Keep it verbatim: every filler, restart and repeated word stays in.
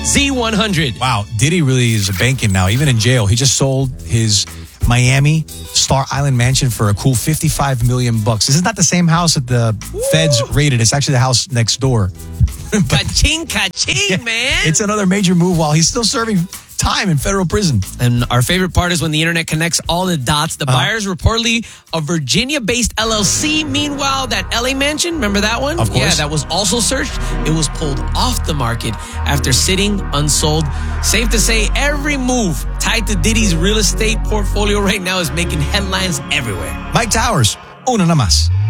Z one hundred. Wow, Diddy really is banking now, even in jail. He just sold his Miami Star Island mansion for a cool fifty-five million bucks. This is not the same house that the Woo. feds raided. It's actually the house next door. Ka-ching, ka-ching, yeah, man. It's another major move while he's still serving time in federal prison. And our favorite part is when the internet connects all the dots. The uh-huh. buyer's reportedly a Virginia-based L L C. Meanwhile, that L A mansion, remember that one? Of course. Yeah, that was also searched. It was pulled off the market after sitting unsold. Safe to say, every move tied to Diddy's real estate portfolio right now is making headlines everywhere. Mike Towers, una nada más.